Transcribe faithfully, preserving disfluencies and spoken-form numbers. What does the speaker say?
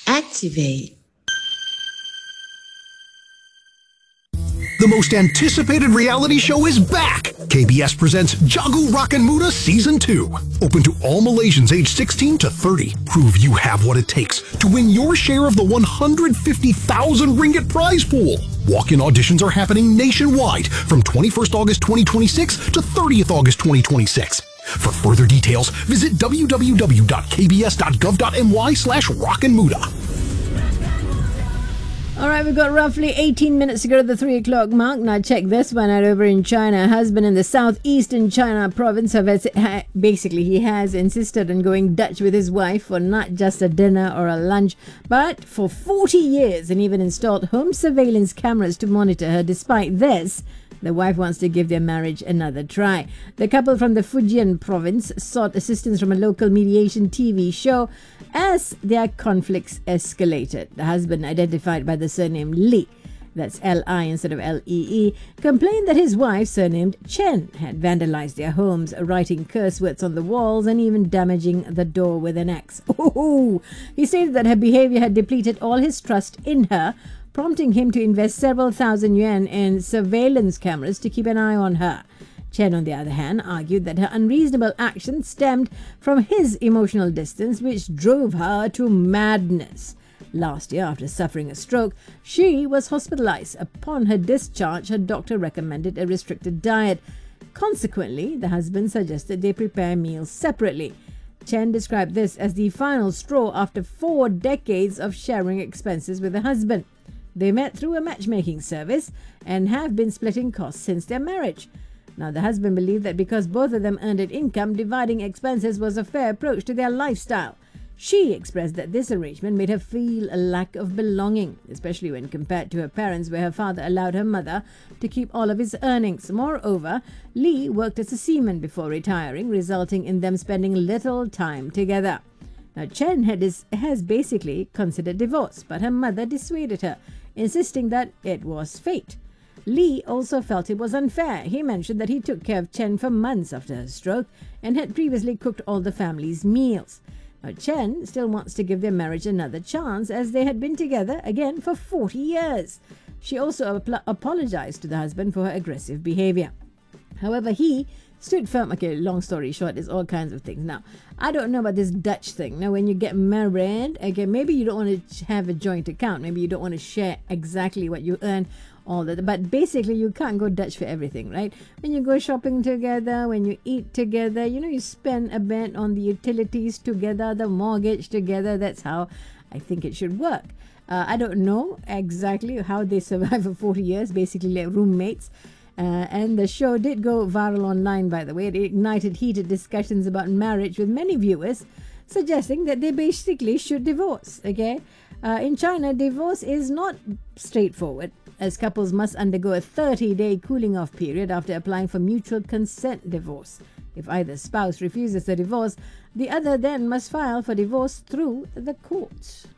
Activate. The most anticipated reality show is back! K B S presents Jagu Rakan Muda Season two. Open to all Malaysians aged sixteen to thirty. Prove you have what it takes to win your share of the one hundred fifty thousand ringgit prize pool. Walk-in auditions are happening nationwide from twenty-first August twenty twenty-six to thirtieth August twenty twenty-six. For further details, visit w w w dot k b s dot gov dot m y slash Rakan Muda. All right, we've got roughly eighteen minutes to go to the three o'clock mark. Now check this one out over in China. A husband in the southeastern China province of basically he has insisted on going Dutch with his wife for not just a dinner or a lunch, but for forty years, and even installed home surveillance cameras to monitor her. Despite this, the wife wants to give their marriage another try. The couple from the Fujian province sought assistance from a local mediation T V show as their conflicts escalated. The husband, identified by the surname Li, that's L I instead of L E E, complained that his wife, surnamed Chen, had vandalized their homes, writing curse words on the walls and even damaging the door with an axe. Ooh. He stated that her behavior had depleted all his trust in her, prompting him to invest several thousand yuan in surveillance cameras to keep an eye on her. Chen, on the other hand, argued that her unreasonable actions stemmed from his emotional distance, which drove her to madness. Last year, after suffering a stroke, she was hospitalized. Upon her discharge, her doctor recommended a restricted diet. Consequently, the husband suggested they prepare meals separately. Chen described this as the final straw after four decades of sharing expenses with her husband. They met through a matchmaking service and have been splitting costs since their marriage. Now, the husband believed that because both of them earned an income, dividing expenses was a fair approach to their lifestyle. She expressed that this arrangement made her feel a lack of belonging, especially when compared to her parents, where her father allowed her mother to keep all of his earnings. Moreover, Li worked as a seaman before retiring, resulting in them spending little time together. Now, Chen had is, has basically considered divorce, but her mother dissuaded her, insisting that it was fate. Li also felt it was unfair. He mentioned that he took care of Chen for months after her stroke and had previously cooked all the family's meals. Now, Chen still wants to give their marriage another chance, as they had been together again for forty years. She also ap- apologized to the husband for her aggressive behavior. However, he stood firm. Okay, long story short, there's all kinds of things. Now, I don't know about this Dutch thing. Now, when you get married, okay, maybe you don't want to have a joint account. Maybe you don't want to share exactly what you earn, all that. But basically, you can't go Dutch for everything, right? When you go shopping together, when you eat together, you know, you spend a bit on the utilities together, the mortgage together. That's how I think it should work. Uh, I don't know exactly how they survive for forty years, basically like roommates. Uh, and the show did go viral online, by the way. It ignited heated discussions about marriage with many viewers suggesting that they basically should divorce, okay? Uh, in China, divorce is not straightforward, as couples must undergo a thirty-day cooling-off period after applying for mutual consent divorce. If either spouse refuses the divorce, the other then must file for divorce through the courts.